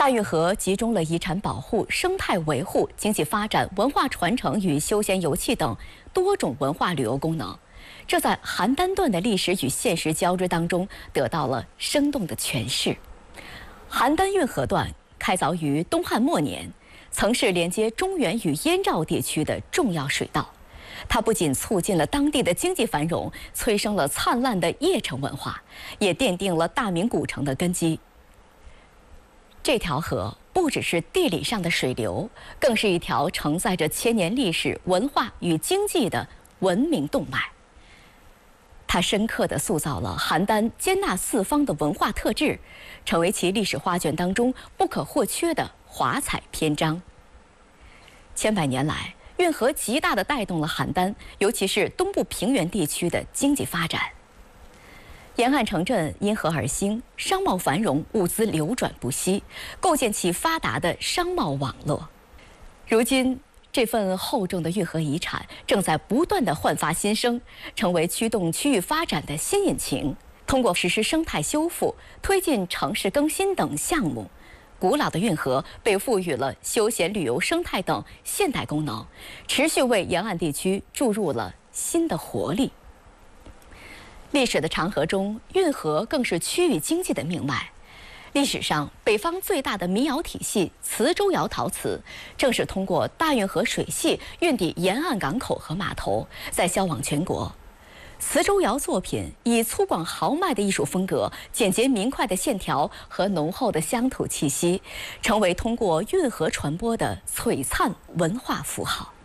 大运河集中了遗产保护、生态维护、经济发展、文化传承与休闲游憩等多种文化旅游功能，这在邯郸段的历史与现实交织当中得到了生动的诠释。邯郸运河段开凿于东汉末年，曾是连接中原与燕赵地区的重要水道。它不仅促进了当地的经济繁荣，催生了灿烂的邺城文化，也奠定了大明古城的根基。这条河不只是地理上的水流，更是一条承载着千年历史、文化与经济的文明动脉。它深刻地塑造了邯郸接纳四方的文化特质，成为其历史画卷当中不可或缺的华彩篇章。千百年来，运河极大地带动了邯郸，尤其是东部平原地区的经济发展。沿岸城镇因河而兴，商贸繁荣，物资流转不息，构建起发达的商贸网络。如今，这份厚重的运河遗产正在不断地焕发新生，成为驱动区域发展的新引擎。通过实施生态修复、推进城市更新等项目，古老的运河被赋予了休闲旅游、生态等现代功能，持续为沿岸地区注入了新的活力。历史的长河中，运河更是区域经济的命脉。历史上，北方最大的民窑体系磁州窑陶瓷，正是通过大运河水系运抵沿岸港口和码头，再销往全国。磁州窑作品以粗犷豪迈的艺术风格、简洁明快的线条和浓厚的乡土气息，成为通过运河传播的璀璨文化符号。